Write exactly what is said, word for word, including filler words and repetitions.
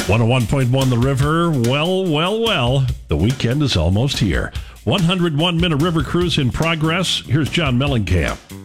one oh one point one The River. Well, well, well, the weekend is almost here. one hundred one Minute River Cruise in progress. Here's John Mellencamp.